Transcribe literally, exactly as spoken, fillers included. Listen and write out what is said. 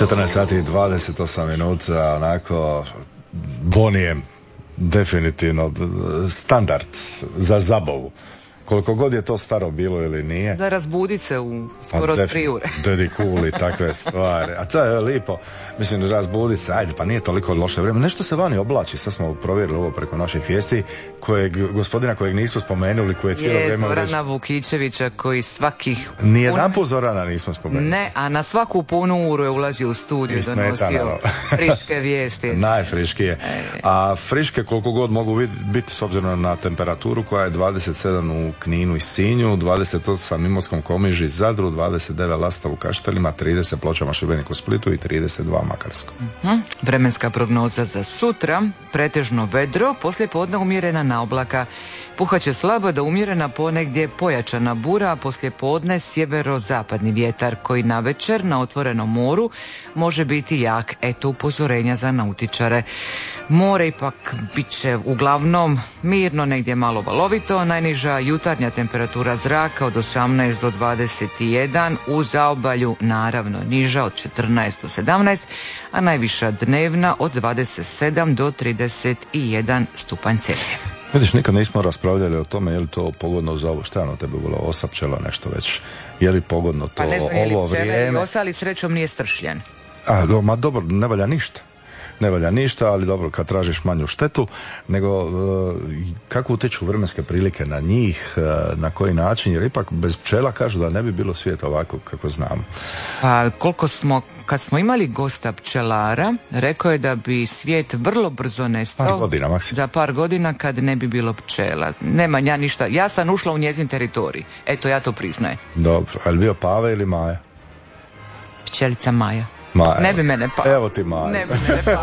četrnaest sati i dvadeset osam minuta, onako bonijem, definitivno standard za zabavu. Koliko god je to staro bilo ili nije. Za razbudit se u skoro od tri ure. Dedi cool i takve stvari. A to je lipo. Mislim, razbudit se, ajde, pa nije toliko loše vrijeme. Nešto se vani oblači. Sad smo provjerili ovo preko naših vijesti. Kojeg, gospodina kojeg nismo spomenuli, koji je cijelo je vrijeme... Zorana reč... Vukićevića, koji svakih... Nijedan put Zorana nismo spomenuli. Ne, a na svaku punu uru je ulazio u studiju i donosio friške vijesti. Najfriškije. E. A friške koliko god mogu biti s obzirom na temperaturu koja je dvadeset sedam u Kninu i Sinju, dvadeset osam Imotskom, Komiži, Zadru, dvadeset devet Lastavu u Kaštelima, trideset Pločama, Šibeniku, Splitu i trideset dva Makarsko. Uh-huh. Vremenska prognoza za sutra, pretežno vedro, poslije podne umjerena na oblaka. Puhaće slabo do umjerena ponegdje pojačana bura, a poslije podne sjeverozapadni vjetar koji navečer na otvorenom moru može biti jak. Eto upozorenja za nautičare. More ipak bit će uglavnom mirno, negdje malo valovito. Najniža jutarnja temperatura zraka od osamnaest do dvadeset jedan, u zaobalju naravno niža od četrnaest do sedamnaest, a najviša dnevna od dvadeset sedam do trideset jedan stupanj Celzija. Vidiš, nikad nismo raspravljali o tome je li to pogodno za ovo, šta je ono tebe bilo, osa pčela nešto već, je li pogodno to pa ne znam, ovo vrijeme? Osa, ali srećom nije stršljen. A, do, ma dobro, ne valja ništa. Ne valja ništa, ali dobro, kad tražiš manju štetu, nego uh, kako utječu vremenske prilike na njih, uh, na koji način, jer ipak bez pčela kažu da ne bi bilo svijeta ovako kako znamo. Pa koliko smo, kad smo imali gosta pčelara, rekao je da bi svijet vrlo brzo nestao. Par godina, maksimum. Za par godina kad ne bi bilo pčela. Nema ja ništa, ja sam ušla u njezin teritorij, eto ja to priznajem. Dobro, ali bio Pave ili Maja? Pčelica Maja. Maja. Ne bi mene pa. Evo ti Maja. Ne bi mene pa.